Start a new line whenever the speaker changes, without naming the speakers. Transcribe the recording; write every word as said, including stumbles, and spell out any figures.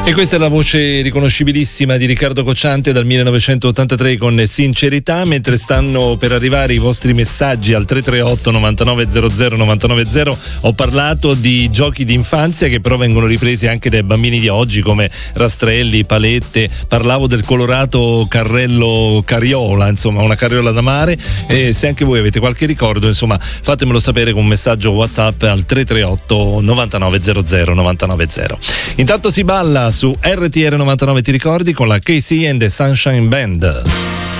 E questa è la voce riconoscibilissima di Riccardo Cocciante dal millenovecentottantatré con Sincerità, mentre stanno per arrivare i vostri messaggi al tre tre otto novantanove zero zero novantanove zero. Ho parlato di giochi d'infanzia che però vengono ripresi anche dai bambini di oggi, come rastrelli, palette, parlavo del colorato carrello carriola, insomma una carriola da mare, e se anche voi avete qualche ricordo, insomma fatemelo sapere con un messaggio WhatsApp al tre tre otto novantanove zero zero novantanove zero. Intanto si balla su R T R novantanove, ti ricordi, con la K C and the Sunshine Band.